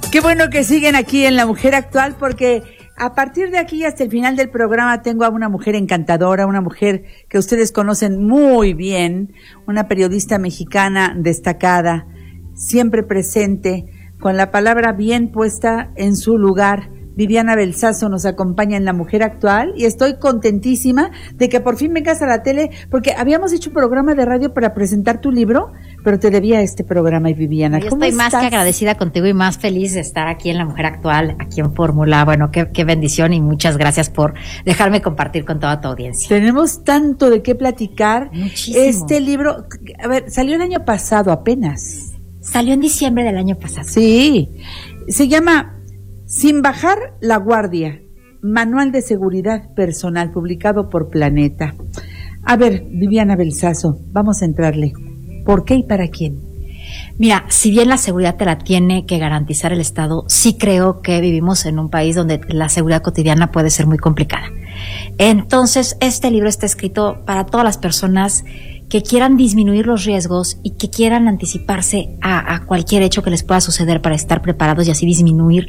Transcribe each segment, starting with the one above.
Qué bueno que siguen aquí en La Mujer Actual, porque a partir de aquí hasta el final del programa tengo a una mujer encantadora, una mujer que ustedes conocen muy bien, una periodista mexicana destacada, siempre presente, con la palabra bien puesta en su lugar. Viviana Belsazo nos acompaña en La Mujer Actual y estoy contentísima de que por fin vengas a la tele, porque habíamos hecho un programa de radio para presentar tu libro, pero te debía este programa. Y Viviana, yo ¿cómo estoy estás? más que agradecida contigo y más feliz de estar aquí en La Mujer Actual, aquí en Fórmula. Bueno, qué bendición y muchas gracias por dejarme compartir con toda tu audiencia. Tenemos tanto de qué platicar. Muchísimo. Este libro, a ver, salió el año pasado apenas. Salió en diciembre del año pasado. Sí, se llama Sin bajar la guardia, Manual de Seguridad Personal, publicado por Planeta. A ver, Viviana Belsazo, vamos a entrarle. ¿Por qué y para quién? Mira, si bien la seguridad te la tiene que garantizar el Estado, sí creo que vivimos en un país donde la seguridad cotidiana puede ser muy complicada. Entonces, este libro está escrito para todas las personas que quieran disminuir los riesgos y que quieran anticiparse a cualquier hecho que les pueda suceder para estar preparados y así disminuir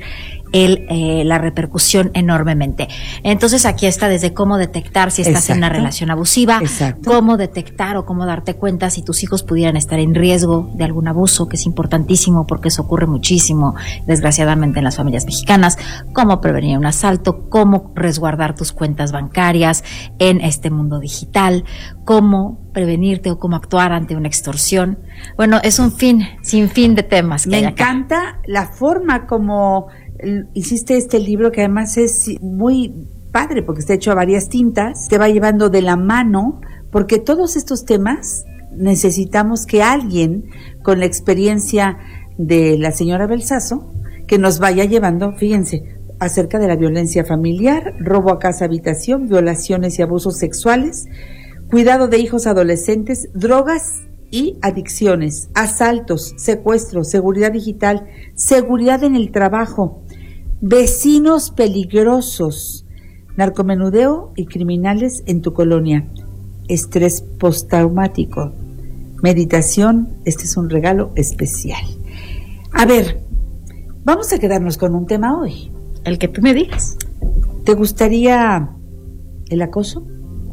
la repercusión enormemente. Entonces aquí está desde cómo detectar si estás en una relación abusiva, cómo detectar o cómo darte cuenta si tus hijos pudieran estar en riesgo de algún abuso, que es importantísimo porque eso ocurre muchísimo, desgraciadamente, en las familias mexicanas, cómo prevenir un asalto, cómo resguardar tus cuentas bancarias en este mundo digital, cómo prevenirte o cómo actuar ante una extorsión. Bueno, es un sinfín de temas. Me encanta la forma como hiciste este libro, que además es muy padre porque está hecho a varias tintas, te va llevando de la mano, porque todos estos temas necesitamos que alguien con la experiencia de la señora Belsazo, que nos vaya llevando, fíjense, acerca de la violencia familiar, robo a casa habitación, violaciones y abusos sexuales, cuidado de hijos adolescentes, drogas y adicciones, asaltos, secuestros, seguridad digital, seguridad en el trabajo, vecinos peligrosos, narcomenudeo y criminales en tu colonia, estrés postraumático, meditación. Este es un regalo especial. A ver, vamos a quedarnos con un tema hoy. El que tú me digas. ¿Te gustaría el acoso?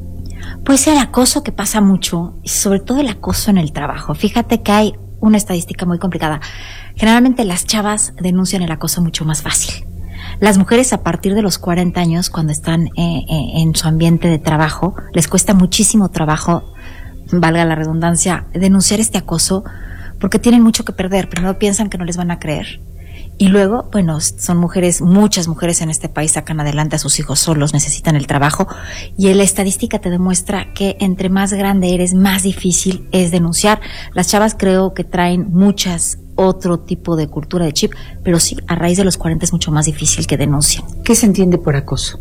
Pues el acoso, que pasa mucho, y sobre todo el acoso en el trabajo. Fíjate que hay una estadística muy complicada. Generalmente las chavas denuncian el acoso mucho más fácil. Las mujeres a partir de los 40 años, cuando están en su ambiente de trabajo, les cuesta muchísimo trabajo, valga la redundancia, denunciar este acoso, porque tienen mucho que perder. Primero piensan que no les van a creer. Y luego, bueno, son mujeres, muchas mujeres en este país sacan adelante a sus hijos solos, necesitan el trabajo, y la estadística te demuestra que entre más grande eres, más difícil es denunciar. Las chavas creo que traen otro tipo de cultura de chip, pero sí, a raíz de los 40 es mucho más difícil que denuncien. ¿Qué se entiende por acoso?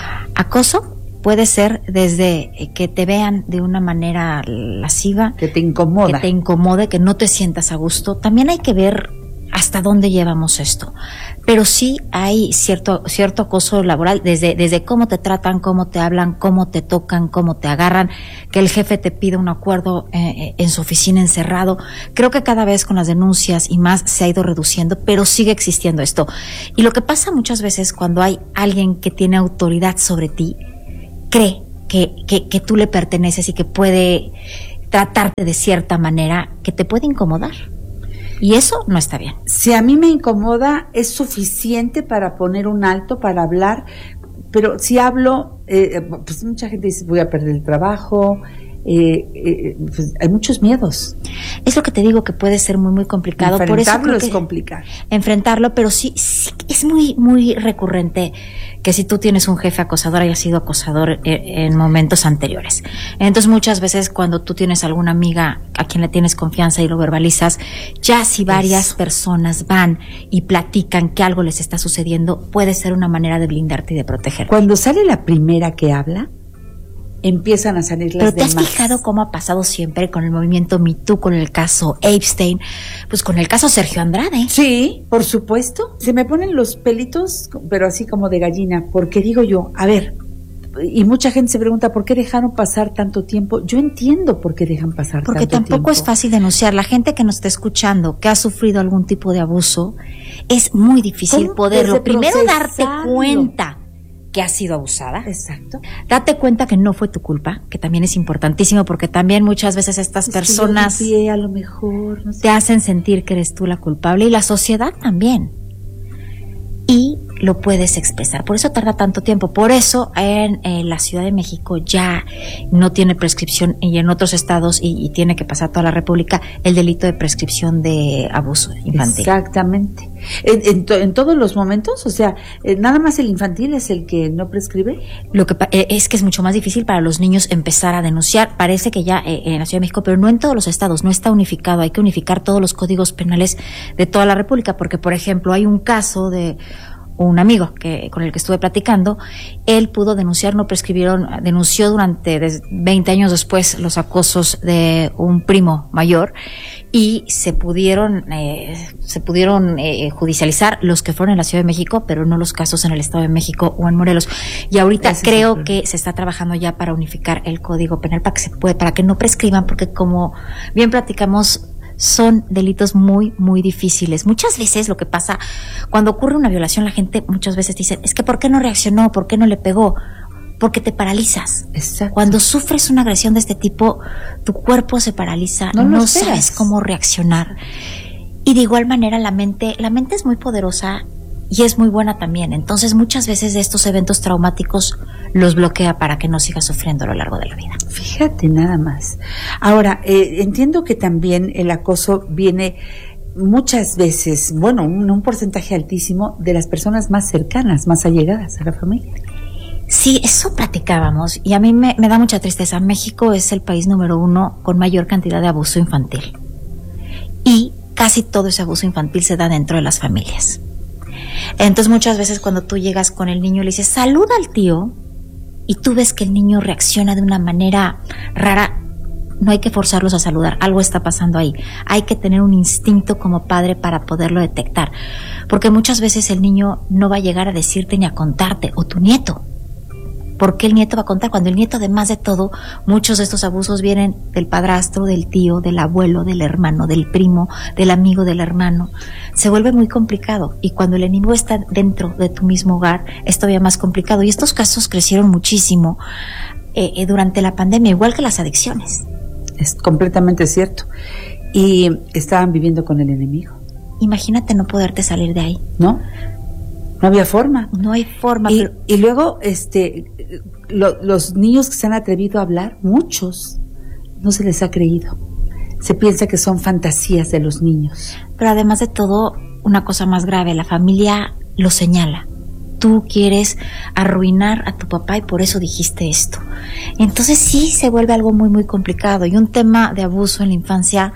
Acoso puede ser desde que te vean de una manera lasciva, que te incomoda, que te incomode, que no te sientas a gusto. También hay que ver hasta dónde llevamos esto, pero sí hay cierto acoso laboral, desde cómo te tratan, cómo te hablan, cómo te tocan, cómo te agarran, que el jefe te pide un acuerdo en su oficina encerrado. Creo que cada vez con las denuncias y más se ha ido reduciendo, pero sigue existiendo esto. Y lo que pasa muchas veces cuando hay alguien que tiene autoridad sobre ti, cree que tú le perteneces y que puede tratarte de cierta manera que te puede incomodar. Y eso no está bien. Si a mí me incomoda, es suficiente para poner un alto, para hablar, pero si hablo, pues mucha gente dice, voy a perder el trabajo, pues hay muchos miedos. Es lo que te digo, que puede ser muy, muy complicado. Enfrentarlo. Por eso creo es que complicado. Enfrentarlo, pero sí es muy, muy recurrente que si tú tienes un jefe acosador, haya sido acosador en momentos anteriores. Entonces muchas veces cuando tú tienes alguna amiga a quien le tienes confianza y lo verbalizas, ya si varias personas van y platican que algo les está sucediendo, puede ser una manera de blindarte y de protegerte. Cuando sale la primera que habla, empiezan a salir las demás. Pero ¿te has fijado cómo ha pasado siempre con el movimiento Me Too, con el caso Epstein, pues con el caso Sergio Andrade? Sí, por supuesto. Se me ponen los pelitos, pero así como de gallina, porque digo yo, a ver, Y mucha gente se pregunta, ¿por qué dejaron pasar tanto tiempo? Yo entiendo por qué dejan pasar tanto tiempo. Porque tampoco es fácil denunciar. La gente que nos está escuchando, que ha sufrido algún tipo de abuso, es muy difícil poderlo. Primero darte cuenta que has sido abusada. Exacto. Date cuenta que no fue tu culpa, que también es importantísimo, porque también muchas veces estas personas a lo mejor, no sé, te hacen sentir que eres tú la culpable, y la sociedad también. Y lo puedes expresar. Por eso tarda tanto tiempo. Por eso en la Ciudad de México ya no tiene prescripción, y en otros estados, y tiene que pasar toda la República, el delito de prescripción de abuso infantil. Exactamente. En todos los momentos, o sea, nada más el infantil es el que no prescribe. Lo que es que es mucho más difícil para los niños empezar a denunciar. Parece que ya en la Ciudad de México, pero no en todos los estados, no está unificado. Hay que unificar todos los códigos penales de toda la República, porque, por ejemplo, hay un caso de un amigo con el que estuve platicando. Él pudo denunciar, no prescribieron, denunció durante 20 años después los acosos de un primo mayor, y se pudieron judicializar los que fueron en la Ciudad de México, pero no los casos en el Estado de México o en Morelos. Y ahorita creo que se está trabajando ya para unificar el Código Penal para que no prescriban, porque, como bien platicamos, son delitos muy, muy difíciles. Muchas veces lo que pasa cuando ocurre una violación, la gente muchas veces dice, es que ¿por qué no reaccionó? ¿Por qué no le pegó? Porque te paralizas. Exacto. Cuando sufres una agresión de este tipo, tu cuerpo se paraliza, no sabes cómo reaccionar. Y de igual manera la mente es muy poderosa y es muy buena también. Entonces muchas veces de estos eventos traumáticos los bloquea para que no siga sufriendo a lo largo de la vida. Fíjate nada más. Ahora, entiendo que también el acoso viene muchas veces, bueno, un porcentaje altísimo, de las personas más cercanas, más allegadas a la familia. Sí, eso platicábamos, y a mí me da mucha tristeza. México es el país número 1 con mayor cantidad de abuso infantil, y casi todo ese abuso infantil se da dentro de las familias. Entonces muchas veces cuando tú llegas con el niño y le dices, saluda al tío, y tú ves que el niño reacciona de una manera rara, no hay que forzarlos a saludar, algo está pasando ahí. Hay que tener un instinto como padre para poderlo detectar, porque muchas veces el niño no va a llegar a decirte ni a contarte, o tu nieto. ¿Por qué el nieto va a contar? Cuando el nieto, además de todo, muchos de estos abusos vienen del padrastro, del tío, del abuelo, del hermano, del primo, del amigo del hermano. Se vuelve muy complicado, y cuando el enemigo está dentro de tu mismo hogar es todavía más complicado, y estos casos crecieron muchísimo durante la pandemia, igual que las adicciones. Es completamente cierto. Y estaban viviendo con el enemigo. Imagínate no poderte salir de ahí. No había forma. No hay forma. Y luego, los niños que se han atrevido a hablar, muchos, no se les ha creído. Se piensa que son fantasías de los niños. Pero además de todo, una cosa más grave, la familia lo señala. Tú quieres arruinar a tu papá y por eso dijiste esto. Entonces sí se vuelve algo muy, muy complicado. Y un tema de abuso en la infancia,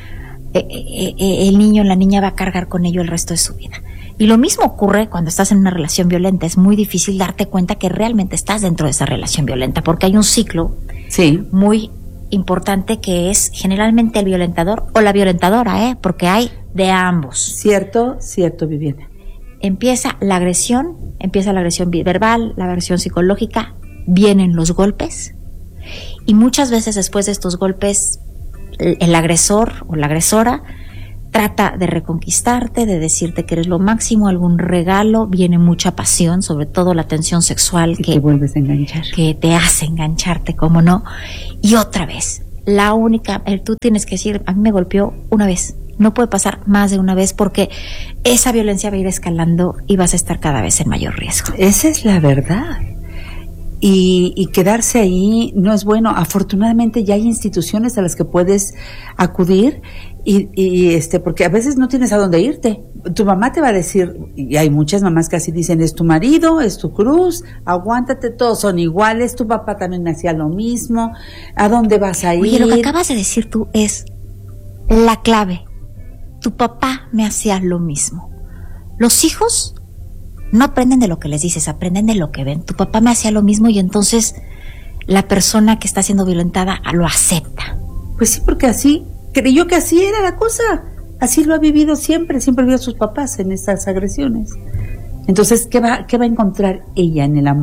el niño o la niña va a cargar con ello el resto de su vida. Y lo mismo ocurre cuando estás en una relación violenta. Es muy difícil darte cuenta que realmente estás dentro de esa relación violenta, porque hay un ciclo muy importante, que es generalmente el violentador o la violentadora, porque hay de ambos. Cierto, Viviana. Empieza la agresión verbal, la agresión psicológica, vienen los golpes, y muchas veces después de estos golpes el agresor o la agresora trata de reconquistarte, de decirte que eres lo máximo, algún regalo, viene mucha pasión, sobre todo la tensión sexual, que te vuelves a enganchar, que te hace engancharte, cómo no. Y otra vez, tú tienes que decir, a mí me golpeó una vez, no puede pasar más de una vez, porque esa violencia va a ir escalando y vas a estar cada vez en mayor riesgo. Esa es la verdad. Y quedarse ahí no es bueno. Afortunadamente ya hay instituciones a las que puedes acudir, y porque a veces no tienes a dónde irte. Tu mamá te va a decir, y hay muchas mamás que así dicen, es tu marido, es tu cruz, aguántate, todos son iguales, tu papá también me hacía lo mismo, ¿a dónde vas a ir? Oye, lo que acabas de decir tú es la clave. Tu papá me hacía lo mismo. Los hijos no aprenden de lo que les dices, aprenden de lo que ven. Tu papá me hacía lo mismo, y entonces la persona que está siendo violentada lo acepta. Pues sí, porque así, creyó que así era la cosa. Así lo ha vivido siempre vio a sus papás en estas agresiones. Entonces, ¿qué va a encontrar ella en el amor?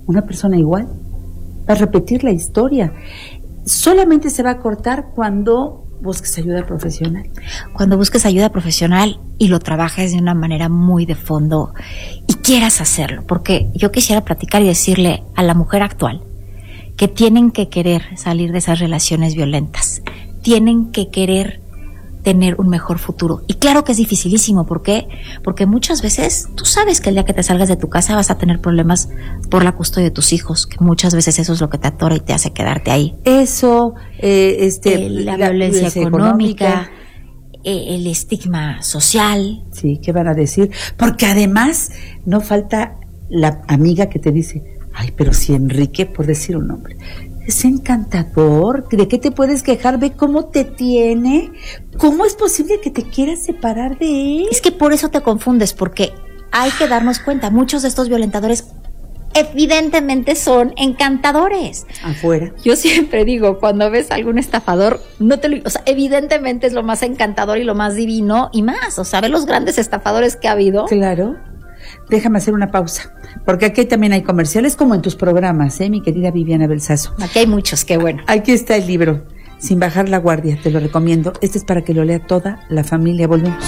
una persona igual. Va a repetir la historia. Solamente se va a cortar cuando busques ayuda profesional. Cuando busques ayuda profesional y lo trabajes de una manera muy de fondo y quieras hacerlo, porque yo quisiera platicar y decirle a la mujer actual que tienen que querer salir de esas relaciones violentas, tienen que querer tener un mejor futuro. Y claro que es dificilísimo, ¿por qué? Porque muchas veces tú sabes que el día que te salgas de tu casa vas a tener problemas por la custodia de tus hijos, que muchas veces eso es lo que te atora y te hace quedarte ahí. Eso, la violencia económica, el estigma social. Sí, ¿qué van a decir? Porque además no falta la amiga que te dice, ay, pero si Enrique, por decir un nombre, es encantador, ¿de qué te puedes quejar? Ve cómo te tiene. ¿Cómo es posible que te quieras separar de él? Es que por eso te confundes, porque hay que darnos cuenta, muchos de estos violentadores evidentemente son encantadores. Afuera. Yo siempre digo, cuando ves a algún estafador, o sea, evidentemente es lo más encantador y lo más divino y más, o sea, ve los grandes estafadores que ha habido. Claro. Déjame hacer una pausa, porque aquí también hay comerciales como en tus programas, mi querida Viviana Belsazo. Aquí hay muchos, qué bueno. Aquí está el libro, Sin bajar la guardia, te lo recomiendo. Este es para que lo lea toda la familia. Volvemos.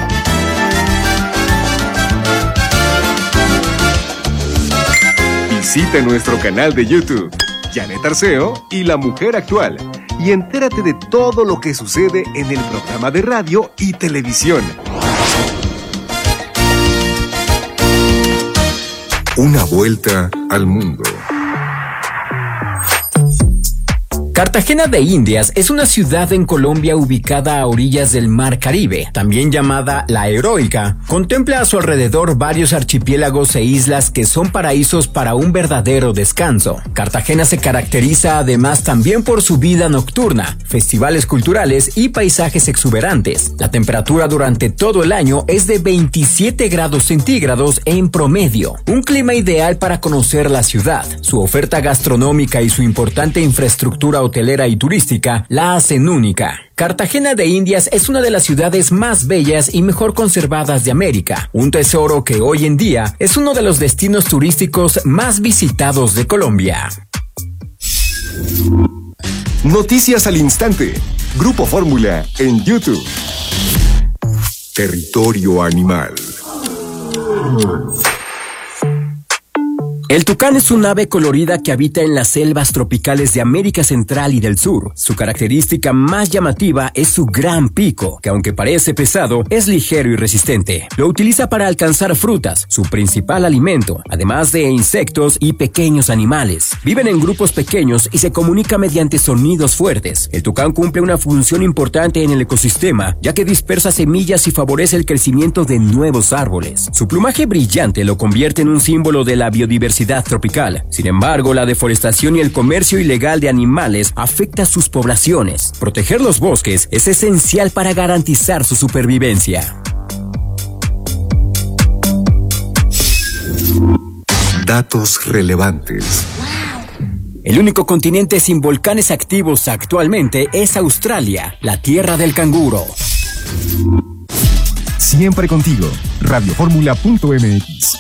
Visita nuestro canal de YouTube, Janet Arceo y La Mujer Actual, y entérate de todo lo que sucede en el programa de radio y televisión. Una vuelta al mundo. Cartagena de Indias es una ciudad en Colombia ubicada a orillas del Mar Caribe, también llamada La Heroica. Contempla a su alrededor varios archipiélagos e islas que son paraísos para un verdadero descanso. Cartagena se caracteriza además también por su vida nocturna, festivales culturales y paisajes exuberantes. La temperatura durante todo el año es de 27 grados centígrados en promedio. Un clima ideal para conocer la ciudad. Su oferta gastronómica y su importante infraestructura hotelera y turística la hacen única. Cartagena de Indias es una de las ciudades más bellas y mejor conservadas de América, un tesoro que hoy en día es uno de los destinos turísticos más visitados de Colombia. Noticias al instante. Grupo Fórmula en YouTube. Territorio animal. El tucán es un ave colorida que habita en las selvas tropicales de América Central y del Sur. Su característica más llamativa es su gran pico, que aunque parece pesado, es ligero y resistente. Lo utiliza para alcanzar frutas, su principal alimento, además de insectos y pequeños animales. Viven en grupos pequeños y se comunica mediante sonidos fuertes. El tucán cumple una función importante en el ecosistema, ya que dispersa semillas y favorece el crecimiento de nuevos árboles. Su plumaje brillante lo convierte en un símbolo de la biodiversidad tropical. Sin embargo, la deforestación y el comercio ilegal de animales afecta a sus poblaciones. Proteger los bosques es esencial para garantizar su supervivencia. Datos relevantes. El único continente sin volcanes activos actualmente es Australia, la tierra del canguro. Siempre contigo. Radioformula.mx.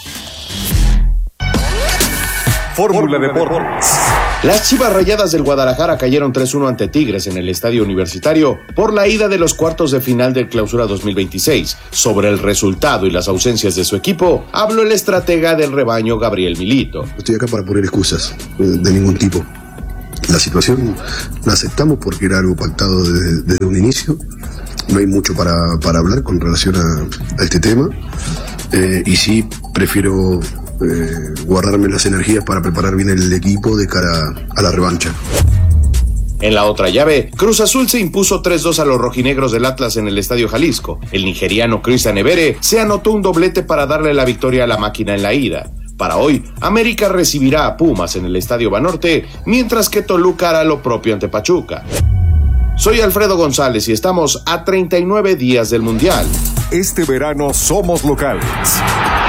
Fórmula Deportes. Las Chivas Rayadas del Guadalajara cayeron 3-1 ante Tigres en el Estadio Universitario por la ida de los cuartos de final del Clausura 2026. Sobre el resultado y las ausencias de su equipo, habló el estratega del rebaño, Gabriel Milito. Estoy acá para poner excusas de ningún tipo. La situación la aceptamos porque era algo pactado desde un inicio. No hay mucho para hablar con relación a este tema. Y sí, prefiero guardarme las energías para preparar bien el equipo de cara a la revancha. En la otra llave, Cruz Azul se impuso 3-2 a los rojinegros del Atlas en el Estadio Jalisco. El nigeriano Christian Ebere se anotó un doblete para darle la victoria a la máquina en la ida. Para hoy, América recibirá a Pumas en el Estadio Banorte, mientras que Toluca hará lo propio ante Pachuca. Soy Alfredo González y estamos a 39 días del Mundial. Este verano somos locales.